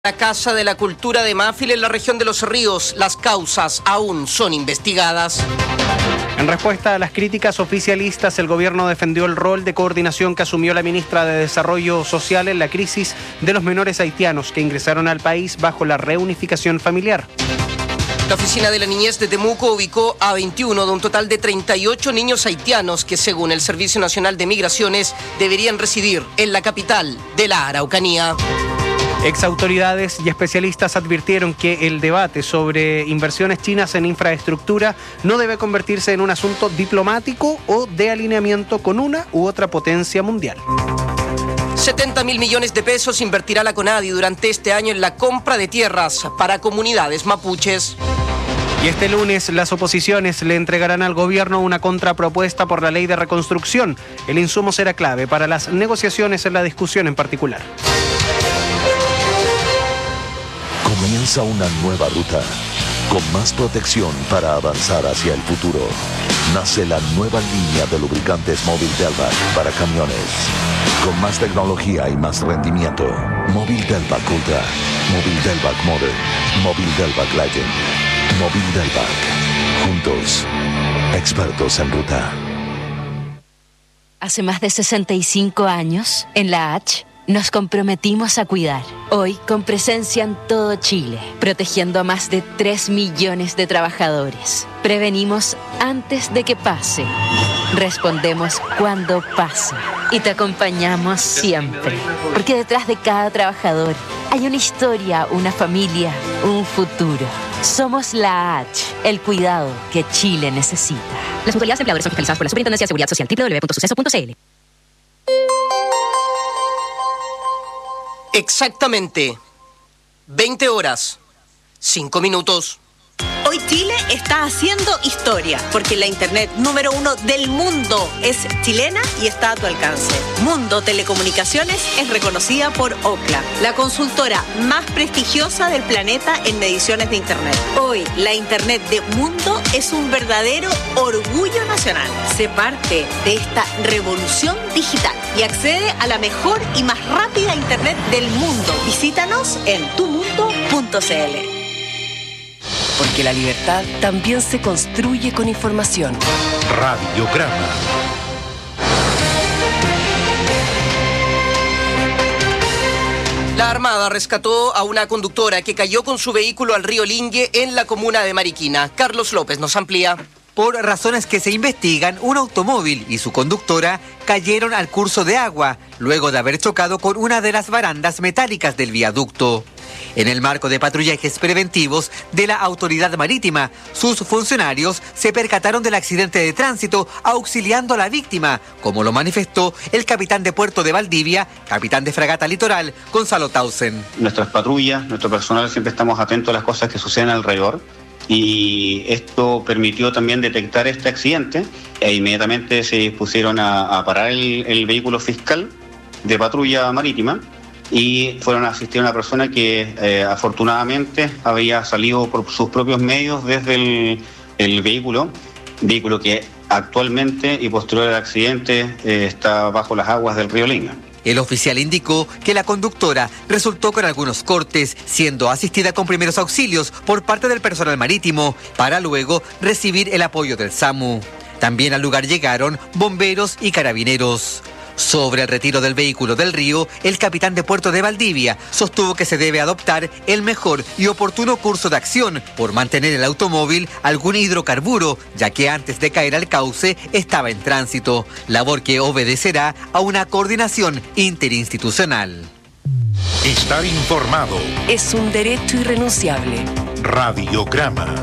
La Casa de la Cultura de Máfil en la región de Los Ríos. Las causas aún son investigadas. En respuesta a las críticas oficialistas, el gobierno defendió el rol de coordinación que asumió la ministra de Desarrollo Social en la crisis de los menores haitianos que ingresaron al país bajo la reunificación familiar. La Oficina de la Niñez de Temuco ubicó a 21 de un total de 38 niños haitianos que, según el Servicio Nacional de Migraciones, deberían residir en la capital de la Araucanía. Exautoridades y especialistas advirtieron que el debate sobre inversiones chinas en infraestructura no debe convertirse en un asunto diplomático o de alineamiento con una u otra potencia mundial. 70.000 millones de pesos invertirá la CONADI durante este año en la compra de tierras para comunidades mapuches. Y este lunes las oposiciones le entregarán al gobierno una contrapropuesta por la ley de reconstrucción. El insumo será clave para las negociaciones en la discusión en particular. Comienza una nueva ruta, con más protección para avanzar hacia el futuro. Nace la nueva línea de lubricantes Móvil Delvac para camiones. Con más tecnología y más rendimiento. Móvil Delvac Ultra, Móvil Delvac Modern, Móvil Delvac Legend, Móvil Delvac. Juntos, expertos en ruta. Hace más de 65 años, en la H, nos comprometimos a cuidar. Hoy, con presencia en todo Chile, protegiendo a más de 3 millones de trabajadores. Prevenimos antes de que pase. Respondemos cuando pasa. Y te acompañamos siempre. Porque detrás de cada trabajador hay una historia, una familia, un futuro. Somos la H, el cuidado que Chile necesita. Las mutualidades empleadores son fiscalizadas por la Superintendencia de Seguridad Social, www.suceso.cl. Exactamente 20 horas, 5 minutos. Hoy Chile está haciendo historia, porque la internet número 1 del mundo es chilena y está a tu alcance. Mundo Telecomunicaciones es reconocida por Ookla, la consultora más prestigiosa del planeta en mediciones de internet. Hoy, la internet de Mundo es un verdadero orgullo nacional. Sé parte de esta revolución digital y accede a la mejor y más rápida internet del mundo. Visítanos en tumundo.cl. Porque la libertad también se construye con información. Radiograma. La Armada rescató a una conductora que cayó con su vehículo al río Lingue en la comuna de Mariquina. Carlos López nos amplía. Por razones que se investigan, un automóvil y su conductora cayeron al curso de agua, luego de haber chocado con una de las barandas metálicas del viaducto. En el marco de patrullajes preventivos de la Autoridad Marítima, sus funcionarios se percataron del accidente de tránsito auxiliando a la víctima, como lo manifestó el capitán de Puerto de Valdivia, capitán de Fragata Litoral, Gonzalo Tausen. Nuestras patrullas, nuestro personal siempre estamos atentos a las cosas que suceden alrededor. Y esto permitió también detectar este accidente e inmediatamente se dispusieron a parar el vehículo fiscal de patrulla marítima y fueron a asistir a una persona que afortunadamente había salido por sus propios medios desde el vehículo que actualmente y posterior al accidente está bajo las aguas del río Linga. El oficial indicó que la conductora resultó con algunos cortes, siendo asistida con primeros auxilios por parte del personal marítimo, para luego recibir el apoyo del SAMU. También al lugar llegaron bomberos y carabineros. Sobre el retiro del vehículo del río, el capitán de Puerto de Valdivia sostuvo que se debe adoptar el mejor y oportuno curso de acción por mantener el automóvil algún hidrocarburo, ya que antes de caer al cauce estaba en tránsito, labor que obedecerá a una coordinación interinstitucional. Estar informado es un derecho irrenunciable. Radiograma.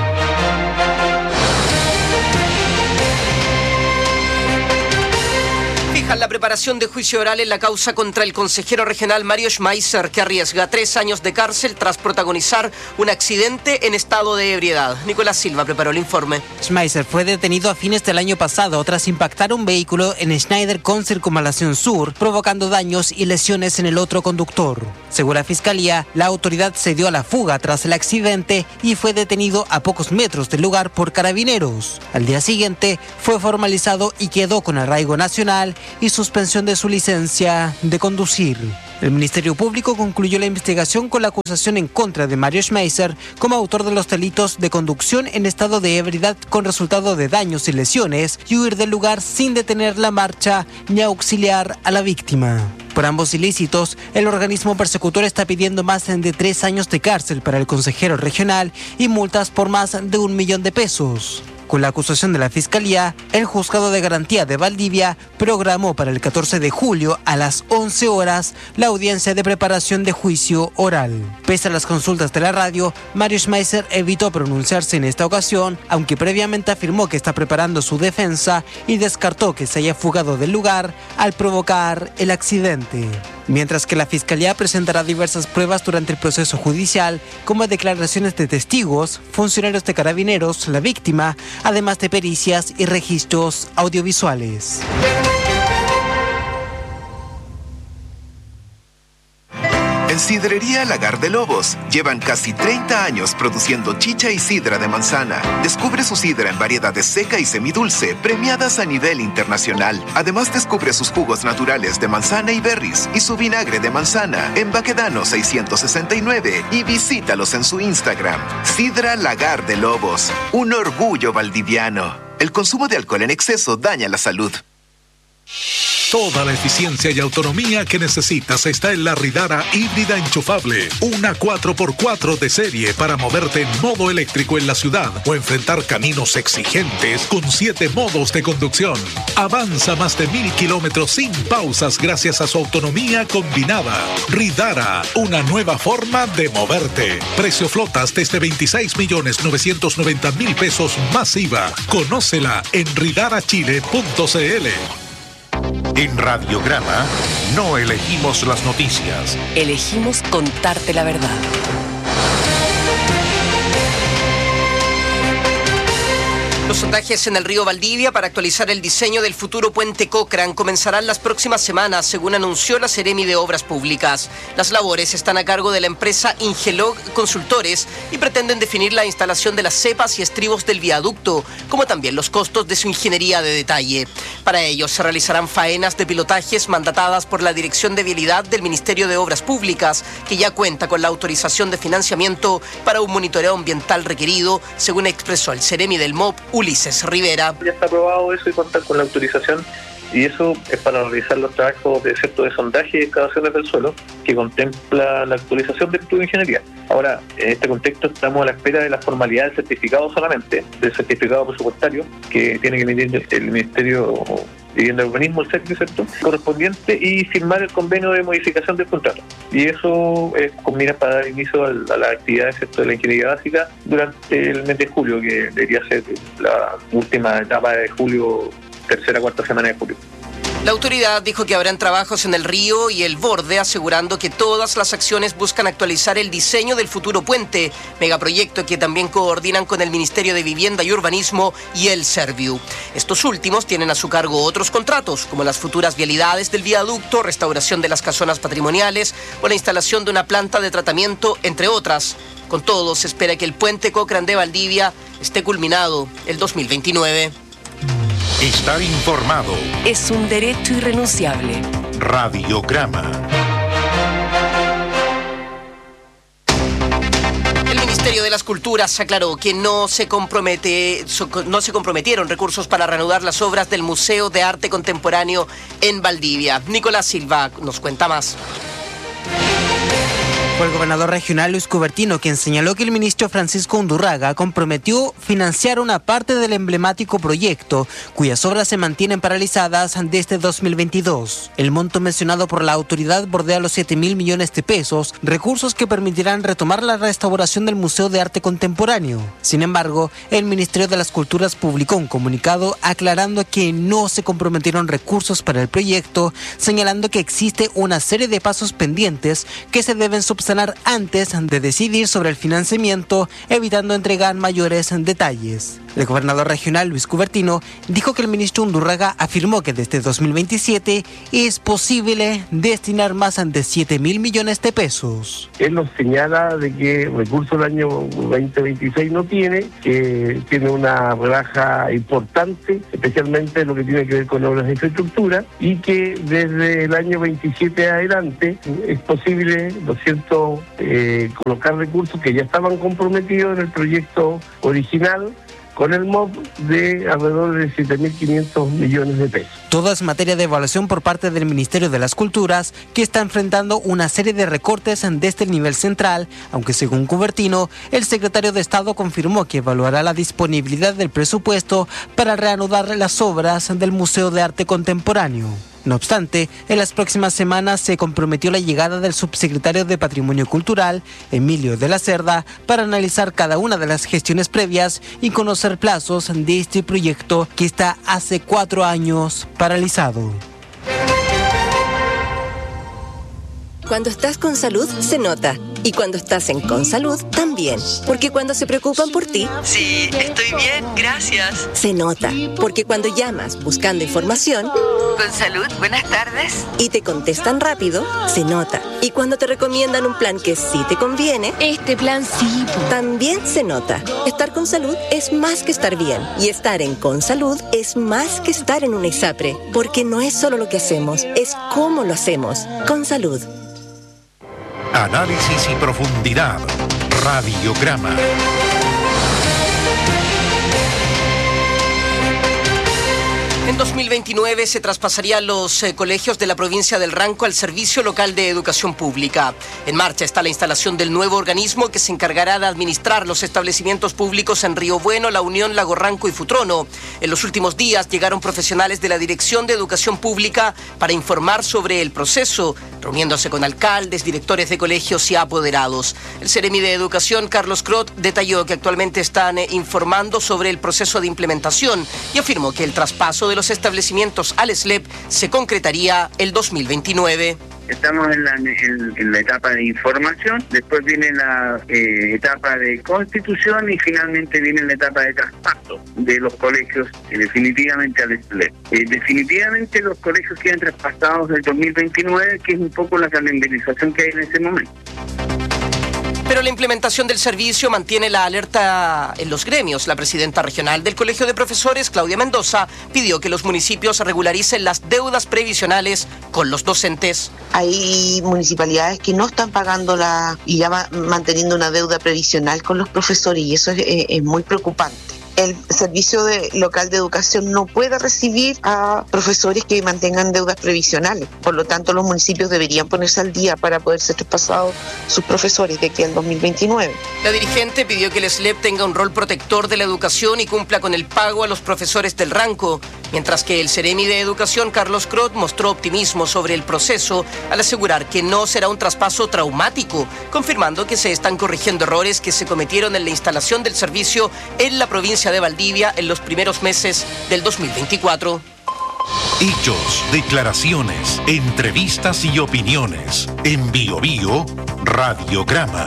La preparación de juicio oral en la causa contra el consejero regional Mario Schmeiser, que arriesga 3 años de cárcel tras protagonizar un accidente en estado de ebriedad. Nicolás Silva preparó el informe. Schmeiser fue detenido a fines del año pasado tras impactar un vehículo en Schneider con Circunvalación Sur, provocando daños y lesiones en el otro conductor. Según la Fiscalía, la autoridad se dio a la fuga tras el accidente y fue detenido a pocos metros del lugar por carabineros. Al día siguiente fue formalizado y quedó con arraigo nacional y suspensión de su licencia de conducir. El Ministerio Público concluyó la investigación con la acusación en contra de Mario Schmeiser como autor de los delitos de conducción en estado de ebriedad con resultado de daños y lesiones y huir del lugar sin detener la marcha ni auxiliar a la víctima. Por ambos ilícitos, el organismo persecutor está pidiendo más de 3 años de cárcel para el consejero regional y multas por más de 1 millón de pesos. Con la acusación de la Fiscalía, el Juzgado de Garantía de Valdivia programó para el 14 de julio a las 11 horas la audiencia de preparación de juicio oral. Pese a las consultas de la radio, Mario Schmeiser evitó pronunciarse en esta ocasión, aunque previamente afirmó que está preparando su defensa y descartó que se haya fugado del lugar al provocar el accidente. Mientras que la Fiscalía presentará diversas pruebas durante el proceso judicial, como declaraciones de testigos, funcionarios de Carabineros, la víctima, además de pericias y registros audiovisuales. En Sidrería Lagar de Lobos llevan casi 30 años produciendo chicha y sidra de manzana. Descubre su sidra en variedades seca y semidulce, premiadas a nivel internacional. Además, descubre sus jugos naturales de manzana y berries y su vinagre de manzana en Baquedano 669 y visítalos en su Instagram. Sidra Lagar de Lobos, un orgullo valdiviano. El consumo de alcohol en exceso daña la salud. Toda la eficiencia y autonomía que necesitas está en la Ridara híbrida enchufable. Una 4x4 de serie para moverte en modo eléctrico en la ciudad o enfrentar caminos exigentes con 7 modos de conducción. Avanza más de 1000 kilómetros sin pausas gracias a su autonomía combinada. Ridara, una nueva forma de moverte. Precio flotas desde 26.990.000 pesos más IVA. Conócela en ridarachile.cl. En Radiograma no elegimos las noticias. Elegimos contarte la verdad. Los sondajes en el río Valdivia para actualizar el diseño del futuro puente Cochrane comenzarán las próximas semanas, según anunció la Seremi de Obras Públicas. Las labores están a cargo de la empresa Ingelog Consultores y pretenden definir la instalación de las cepas y estribos del viaducto, como también los costos de su ingeniería de detalle. Para ello se realizarán faenas de pilotajes mandatadas por la Dirección de Vialidad del Ministerio de Obras Públicas, que ya cuenta con la autorización de financiamiento para un monitoreo ambiental requerido, según expresó el Seremi del MOP, Ulises Rivera. Ya está aprobado eso y contar con la autorización, y eso es para realizar los trabajos de sondaje y excavaciones del suelo, que contempla la actualización del estudio de ingeniería. Ahora, en este contexto estamos a la espera de la formalidad del certificado solamente, del certificado presupuestario que tiene que emitir el Ministerio de Vivienda y Urbanismo, el SECVI, ¿cierto?, correspondiente, y firmar el convenio de modificación del contrato. Y eso combina para dar inicio a las actividades, ¿cierto?, de la ingeniería básica durante el mes de julio, que debería ser la última etapa de julio, tercera, cuarta semana de julio. La autoridad dijo que habrán trabajos en el río y el borde, asegurando que todas las acciones buscan actualizar el diseño del futuro puente, megaproyecto que también coordinan con el Ministerio de Vivienda y Urbanismo y el Serviu. Estos últimos tienen a su cargo otros contratos, como las futuras vialidades del viaducto, restauración de las casonas patrimoniales o la instalación de una planta de tratamiento, entre otras. Con todo, se espera que el puente Cochrane de Valdivia esté culminado el 2029. Estar informado es un derecho irrenunciable. Radiograma. El Ministerio de las Culturas aclaró que no se comprometieron recursos para reanudar las obras del Museo de Arte Contemporáneo en Valdivia. Nicolás Silva nos cuenta más. Fue el gobernador regional Luis Cubertino quien señaló que el ministro Francisco Undurraga comprometió financiar una parte del emblemático proyecto, cuyas obras se mantienen paralizadas desde 2022. El monto mencionado por la autoridad bordea los 7.000 millones de pesos, recursos que permitirán retomar la restauración del Museo de Arte Contemporáneo. Sin embargo, el Ministerio de las Culturas publicó un comunicado aclarando que no se comprometieron recursos para el proyecto, señalando que existe una serie de pasos pendientes que se deben subsanar subsanar antes de decidir sobre el financiamiento, evitando entregar mayores detalles. El gobernador regional Luis Cubertino dijo que el ministro Undurraga afirmó que desde 2027 es posible destinar más de 7.000 millones de pesos. Él nos señala de que recursos del año 2026 no tiene, que tiene una rebaja importante, especialmente lo que tiene que ver con obras de infraestructura, y que desde el año 27 adelante es posible, ¿no es cierto?, colocar recursos que ya estaban comprometidos en el proyecto original, con el MOP de alrededor de 7.500 millones de pesos. Todo es materia de evaluación por parte del Ministerio de las Culturas, que está enfrentando una serie de recortes desde el nivel central, aunque según Cubertino, el secretario de Estado confirmó que evaluará la disponibilidad del presupuesto para reanudar las obras del Museo de Arte Contemporáneo. No obstante, en las próximas semanas se comprometió la llegada del subsecretario de Patrimonio Cultural, Emilio de la Cerda, para analizar cada una de las gestiones previas y conocer plazos de este proyecto que está hace 4 años paralizado. Cuando estás con salud, se nota. Y cuando estás en Consalud, también. Porque cuando se preocupan por ti... Sí, estoy bien, gracias. Se nota. Porque cuando llamas buscando información... Consalud, buenas tardes. Y te contestan rápido, se nota. Y cuando te recomiendan un plan que sí te conviene... Este plan sí. También se nota. Estar con salud es más que estar bien. Y estar en Consalud es más que estar en una ISAPRE. Porque no es solo lo que hacemos, es cómo lo hacemos. Consalud. Análisis y profundidad. Radiograma. En 2029 se traspasarían los colegios de la provincia del Ranco al Servicio Local de Educación Pública. En marcha está la instalación del nuevo organismo que se encargará de administrar los establecimientos públicos en Río Bueno, La Unión, Lago Ranco y Futrono. En los últimos días llegaron profesionales de la Dirección de Educación Pública para informar sobre el proceso, reuniéndose con alcaldes, directores de colegios y apoderados. El Seremi de Educación, Carlos Crot, detalló que actualmente están informando sobre el proceso de implementación y afirmó que el traspaso de los establecimientos al SLEP se concretaría el 2029. Estamos en la etapa de información, después viene la etapa de constitución y finalmente viene la etapa de traspaso de los colegios definitivamente al SLEP. Definitivamente los colegios quedan traspasados del 2029, que es un poco la calendarización que hay en ese momento. Pero la implementación del servicio mantiene la alerta en los gremios. La presidenta regional del Colegio de Profesores, Claudia Mendoza, pidió que los municipios regularicen las deudas previsionales con los docentes. Hay municipalidades que no están pagando y ya manteniendo una deuda previsional con los profesores, y eso es muy preocupante. El Servicio Local de Educación no puede recibir a profesores que mantengan deudas previsionales. Por lo tanto, los municipios deberían ponerse al día para poder ser traspasados sus profesores de aquí al 2029. La dirigente pidió que el SLEP tenga un rol protector de la educación y cumpla con el pago a los profesores del Ranco, mientras que el Seremi de Educación, Carlos Crot, mostró optimismo sobre el proceso al asegurar que no será un traspaso traumático, confirmando que se están corrigiendo errores que se cometieron en la instalación del servicio en la provincia de Valdivia en los primeros meses del 2024. Hechos, declaraciones, entrevistas y opiniones. En Bio Bio, Radiograma.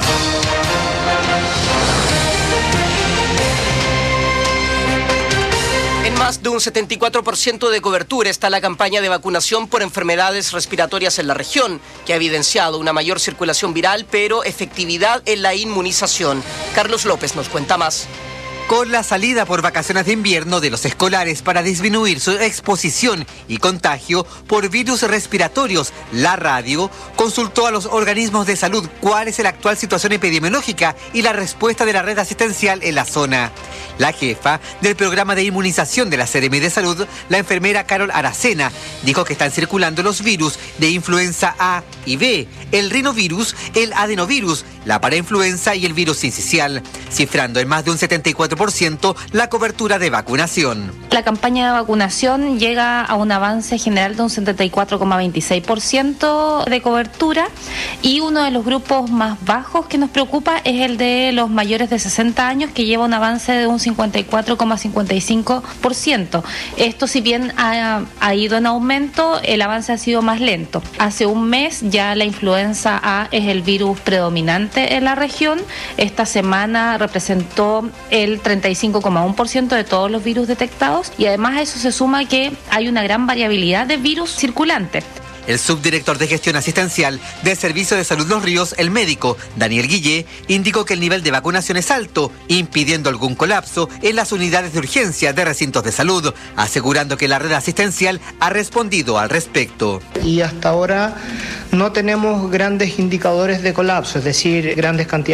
En más de un 74% de cobertura está la campaña de vacunación por enfermedades respiratorias en la región, que ha evidenciado una mayor circulación viral, pero efectividad en la inmunización. Carlos López nos cuenta más. Con la salida por vacaciones de invierno de los escolares para disminuir su exposición y contagio por virus respiratorios, la radio consultó a los organismos de salud cuál es la actual situación epidemiológica y la respuesta de la red asistencial en la zona. La jefa del programa de inmunización de la Seremi de Salud, la enfermera Carol Aracena, dijo que están circulando los virus de influenza A y B, el rinovirus, el adenovirus, la parainfluenza y el virus sincicial, cifrando en más de un 74% 74% la cobertura de vacunación. La campaña de vacunación llega a un avance general de un 74,26% de cobertura, y uno de los grupos más bajos que nos preocupa es el de los mayores de 60 años, que lleva un avance de un 54,55%. Esto, si bien ha ido en aumento, el avance ha sido más lento. Hace un mes ya la influenza A es el virus predominante en la región. Esta semana representó el 35,1% de todos los virus detectados, y además a eso se suma que hay una gran variabilidad de virus circulante. El subdirector de gestión asistencial del Servicio de Salud Los Ríos, el médico Daniel Guillé, indicó que el nivel de vacunación es alto, impidiendo algún colapso en las unidades de urgencia de recintos de salud, asegurando que la red asistencial ha respondido al respecto. Y hasta ahora no tenemos grandes indicadores de colapso, es decir, grandes cantidades